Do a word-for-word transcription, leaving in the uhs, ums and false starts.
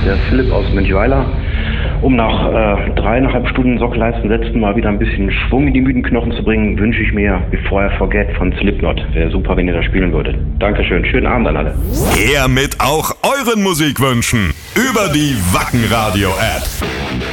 der Philipp aus Münchweiler. Um nach äh, dreieinhalb Stunden Sockelleisten setzen mal wieder ein bisschen Schwung in die müden Knochen zu bringen, wünsche ich mir Before I Forget von Slipknot. Wäre super, wenn ihr das spielen würdet. Dankeschön, schönen Abend an alle. Her mit auch euren Musikwünschen über die Wacken Radio App.